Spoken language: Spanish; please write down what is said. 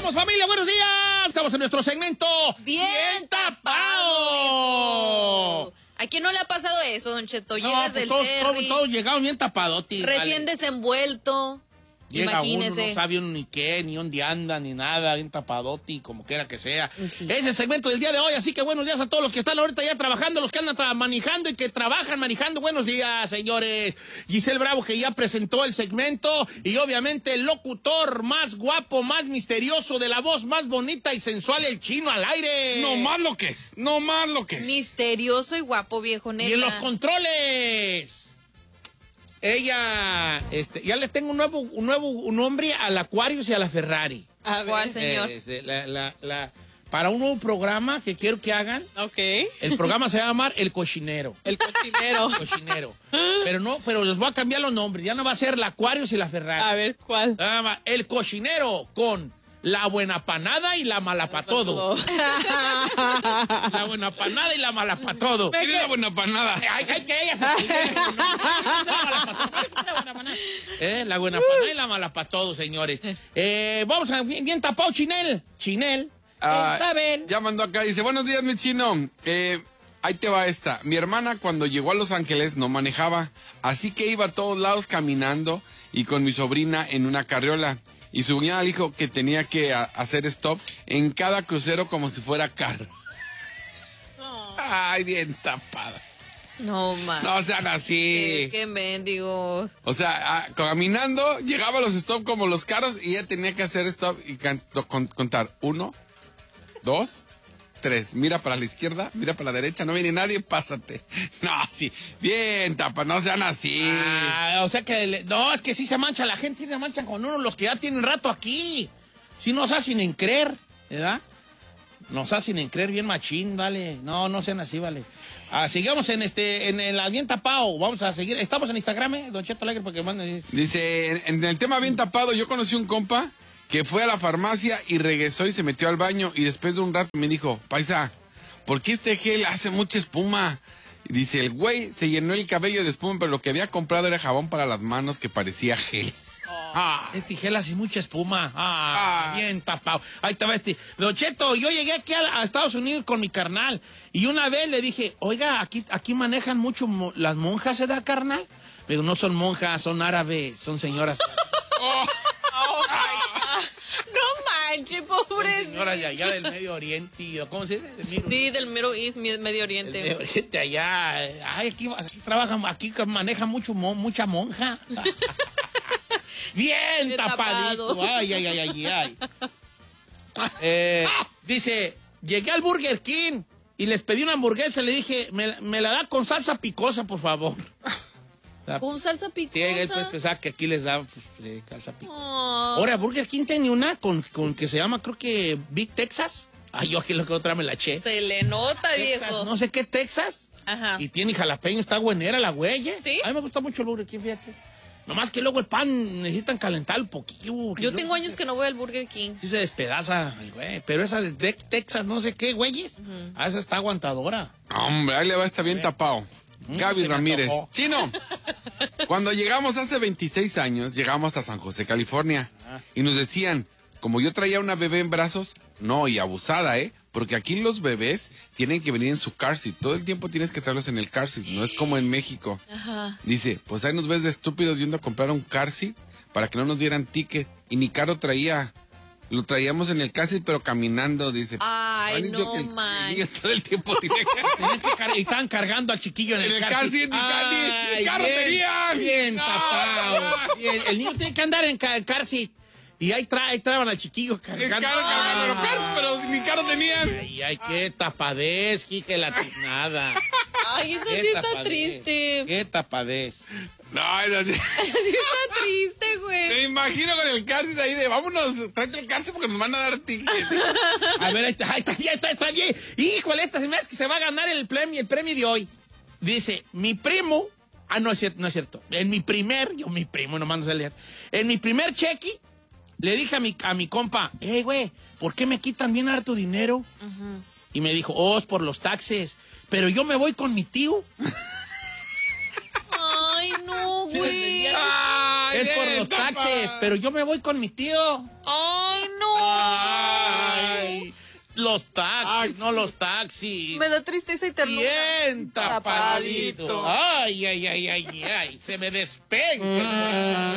estamos, familia? Buenos días. Estamos en nuestro segmento Bien tapado. ¿A quién no le ha pasado eso, Don Cheto? Llegas del Terry. Todos llegaron bien tapados. Recién desenvuelto. Llega Imagínese. uno, no sabe uno ni qué, ni dónde anda, ni nada, bien tapadoti, como quiera que sea. Sí. Es el segmento del día de hoy, así que buenos días a todos los que están ahorita ya trabajando, los que andan manejando y que trabajan manejando. Buenos días, señores. Giselle Bravo, que ya presentó el segmento, y obviamente el locutor más guapo, más misterioso, de la voz más bonita y sensual, el Chino al aire. No más lo que es. Misterioso y guapo, viejo, neta. Y en los controles. Ella, ya le tengo un nuevo nombre al Aquarius y a la Ferrari. A ver, señor. Para un nuevo programa que quiero que hagan. Ok. El programa se va a llamar El Cochinero. El cochinero. Cochinero. Pero les voy a cambiar los nombres. Ya no va a ser el Aquarius y la Ferrari. A ver, ¿cuál? El Cochinero con la buena panada y la mala pa' todo. La buena panada y la mala pa' todo. ¿Quién es la buena panada? Hay que ella se la buena panada y la mala pa' todo, señores. Vamos a bien tapado, Chinel. Isabel. Ya mandó acá, dice, buenos días, mi Chino. Ahí te va esta. Mi hermana cuando llegó a Los Ángeles no manejaba, así que iba a todos lados caminando y con mi sobrina en una carriola. Y su cuñada dijo que tenía que hacer stop en cada crucero como si fuera carro. Oh. Ay, bien tapada. No, man. No sean así. Qué mendigos. O sea, caminando, llegaba a los stop como los carros y ella tenía que hacer stop y contar 1, 2, 3. Mira para la izquierda, mira para la derecha, no viene nadie, pásate. No, sí, bien tapa, no sean así. O sea que, no, es que sí se mancha, la gente sí se mancha con uno, los que ya tienen rato aquí. Sí nos hacen en creer, ¿verdad? Nos hacen en creer bien machín, vale. No sean así, vale. Sigamos en el bien tapado. Vamos a seguir. Estamos en Instagram, Don Cheto Alegre, porque manden. Dice, en el tema bien tapado, yo conocí un compa que fue a la farmacia y regresó y se metió al baño y después de un rato me dijo, paisa, ¿por qué este gel hace mucha espuma? Y dice, el güey se llenó el cabello de espuma, pero lo que había comprado era jabón para las manos que parecía gel. Este gel hace mucha espuma. Bien tapado. Ahí estaba Don Cheto, yo llegué aquí a Estados Unidos con mi carnal y una vez le dije, oiga, aquí manejan mucho las monjas, ¿se da, carnal? Pero no son monjas, son árabes, son señoras. No manches, pobrecito. Señoras de allá del Medio Oriente, ¿cómo se dice? Sí, del Medio East, Medio Oriente. Medio Oriente allá. Ay, aquí trabajan, aquí manejan mucha monja. Bien tapadito. Tapado. Ay. Dice, llegué al Burger King y les pedí una hamburguesa y le dije, me la da con salsa picosa, por favor. Con salsa picosa. Sí, pues pensaba que aquí les da salsa picosa. Oh. Ahora, Burger King tiene una con que se llama, creo que Big Texas. Ay, yo aquí lo que otra me la eché. Se le nota, Texas, viejo. no sé qué Texas. Ajá. Y tiene jalapeño, está buenera la güey. ¿Sí? A mí me gusta mucho el Burger King, fíjate. Nomás que luego el pan necesitan calentar un poquillo. Yo tengo años que no voy al Burger King. Sí se despedaza el güey. Pero esa de Texas, no sé qué, güeyes. Esa está aguantadora. Hombre, ahí le va, está bien tapado. Gaby se me Ramírez. antojó. Chino, cuando llegamos hace 26 años, llegamos a San José, California. Y nos decían, como yo traía una bebé en brazos, no, y abusada, porque aquí los bebés tienen que venir en su car seat. Todo el tiempo tienes que traerlos en el car seat. No es como en México. Ajá. Dice, pues ahí nos ves de estúpidos yendo a comprar un car seat para que no nos dieran ticket. Y ni caro traía. Lo traíamos en el car seat, pero caminando, dice. Ay, Han dicho no, que el man. niño todo el tiempo tiene que... Y estaban cargando al chiquillo en el car seat, ni carro tenían. Bien No. tapado. Bien. El niño tiene que andar en car seat. Y ahí traban al chiquillo cargando. Pero ni carro tenían. Ay, qué tapadez, Quique, la tiznada. Ay, eso Qué sí está tapadez. triste. Qué tapadez. No, es así. Sí está triste, güey. Me imagino con el car seat ahí de vámonos, tráete el car seat porque nos van a dar ticket. A ver, ahí está bien. Híjole, esta se me hace que se va a ganar el premio de hoy. Dice, mi primo... no es cierto. En mi primer cheque, le dije a mi compa, güey, ¿por qué me quitan bien harto dinero? Y me dijo, es por los taxes. Pero yo me voy con mi tío. Ay, no, güey. Es por los taxes, pero yo me voy con mi tío. Ay, no. los taxis, no los taxis. Me da tristeza y ternura. Bien tapadito. Ay, se me despega.